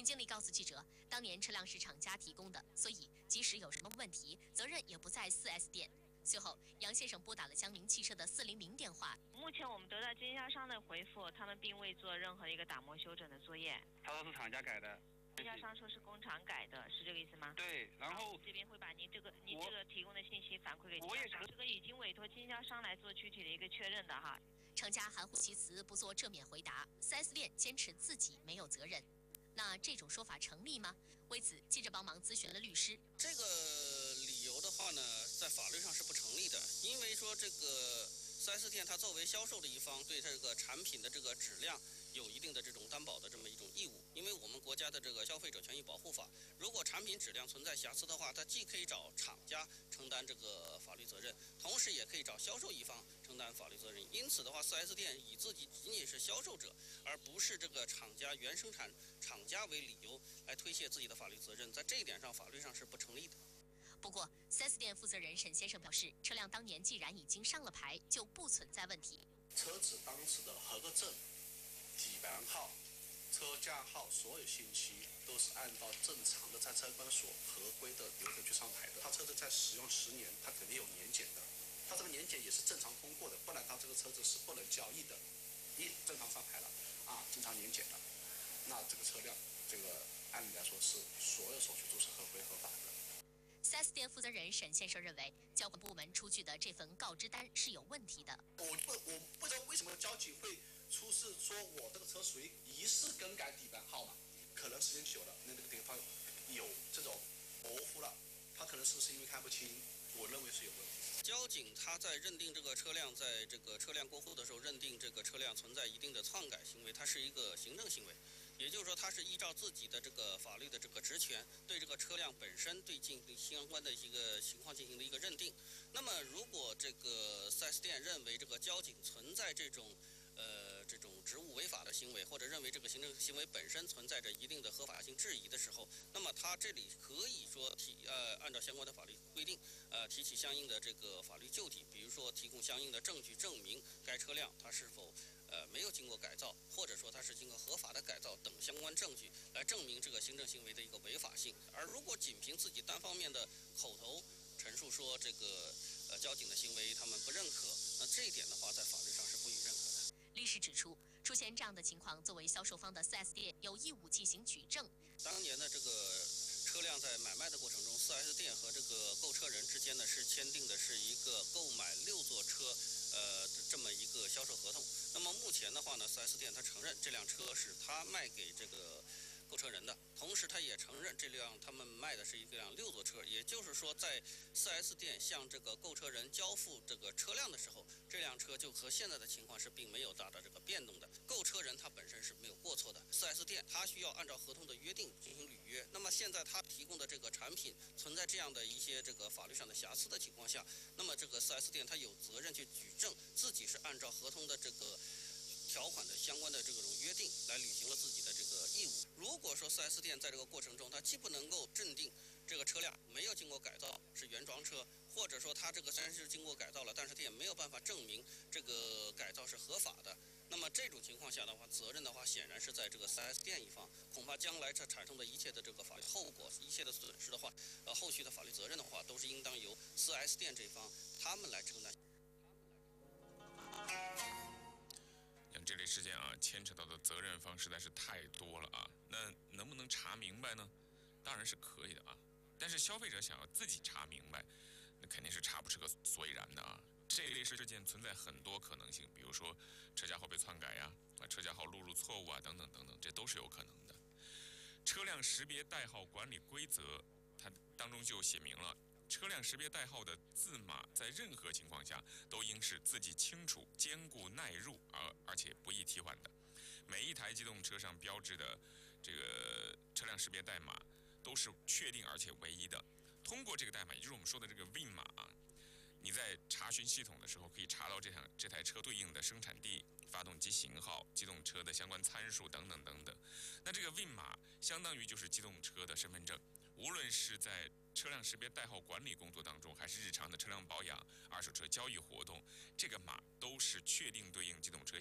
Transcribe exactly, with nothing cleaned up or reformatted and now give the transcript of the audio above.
经理告诉记者，当年车辆是厂家提供的，所以即使有什么问题，责任也不在 四 S 店。随后，杨先生拨打了江宁汽车的四零零电话。 目前我们得到经销商的回复，他们并未做任何一个打磨修整的作业。 他说是厂家改的。 经销商说是工厂改的，是这个意思吗？ 对，然后这边会把您这个您这个提供的信息反馈给经销商，这个已经委托经销商来做具体的一个确认的哈。 厂家含糊其辞，不做正面回答。四 S 店坚持自己没有责任，那这种说法成立吗？为此，记者帮忙咨询了律师。 这个理由的话呢，在法律上是不成立的，因为说这个四 S 店它作为销售的一方，对这个产品的这个质量有一定的这种担保的这么一种义务。因为我们国家的这个消费者权益保护法，如果产品质量存在瑕疵的话，它既可以找厂家承担这个法律责任，同时也可以找销售一方承担法律责任。因此的话，四 S 店以自己仅仅是销售者，而不是这个厂家原生产厂家为理由来推卸自己的法律责任，在这一点上法律上是不成立的。 不过 四 S 店负责人沈先生表示，车辆当年既然已经上了牌，就不存在问题。 车子当时的合格证、底盘号、车架号，所有信息都是按照正常的在车管所合规的流程去上牌的。他车子在使用十年，他肯定有年检的，他这个年检也是正常通过的，不然他这个车子是不能交易的。一正常上牌了啊，经常年检了，那这个车辆这个按理来说是所有手续都是合规合法的。 四 S 店负责人沈先生认为，交管部门出具的这份告知单是有问题的。 我不我不知道为什么交警会出示说我这个车属于疑似更改底盘号码，可能时间久了，那这个地方有这种模糊了，他可能是不是因为看不清？我认为是有问题。 交警他在认定这个车辆，在这个车辆过户的时候，认定这个车辆存在一定的篡改行为，它是一个行政行为，也就是说，它是依照自己的这个法律的这个职权，对这个车辆本身对进行相关的一个情况进行的一个认定。那么，如果这个 四 S 店认为这个交警存在这种呃，这种职务违法的行为，或者认为这个行政行为本身存在着一定的合法性质疑的时候，那么他这里可以说提呃，按照相关的法律规定，呃，提起相应的这个法律救济，比如说提供相应的证据证明该车辆它是否呃没有经过改造，或者说它是经过合法的改造等相关证据来证明这个行政行为的一个违法性。而如果仅凭自己单方面的口头陈述说这个呃交警的行为他们不认可，那这一点的话，在法律上是不予认可的。 律师指出，出现这样的情况，作为销售方的 四 S 店有义务进行举证。 当年的这个车辆在买卖的过程中， 四 S 店和这个购车人之间呢是签订的是一个购买六座车呃这么一个销售合同。那么目前的话呢， 四 S 店他承认这辆车是他卖给这个购车人的，同时他也承认这辆他们卖的是一辆六座车，也就是说，在 四 S 店向这个购车人交付这个车辆的时候，这辆车就和现在的情况是并没有大的这个变动的。购车人他本身是没有过错的， 四 S 店他需要按照合同的约定进行履约。那么现在他提供的这个产品存在这样的一些这个法律上的瑕疵的情况下，那么这个 四 S 店他有责任去举证自己是按照合同的这个条款的相关的这种约定来履行了自己的这个义务。如果说 四 S 店在这个过程中，它既不能够认定这个车辆没有经过改造是原装车，或者说它这个虽然是经过改造了，但是它也没有办法证明这个改造是合法的，那么这种情况下的话，责任的话显然是在这个 四 S 店一方，恐怕将来这产生的一切的这个法律后果、一切的损失的话，呃，后续的法律责任的话，都是应当由 四 S 店这方他们来承担。 像这类事件啊，牵扯到的责任方实在是太多了啊。那能不能查明白呢？当然是可以的啊。但是消费者想要自己查明白，那肯定是查不出个所以然的啊。这类事件存在很多可能性，比如说车架号被篡改呀、啊，车架号录入错误啊，等等等等，这都是有可能的。车辆识别代号管理规则，它当中就写明了。车辆识别代号的字码在任何情况下都应是字迹清楚、坚固耐入，而而且不易替换的。每一台机动车上标志的这个车辆识别代码都是确定而且唯一的。通过这个代码，也就是我们说的这个 V I N 码啊，你在查询系统的时候可以查到这台这台车对应的生产地、发动机型号、机动车的相关参数等等等等。那这个 V I N 码相当于就是机动车的身份证，无论是在车辆识别代号管理工作当中，还是日常的车辆保养、二手车交易活动，这个码都是确定对应机动车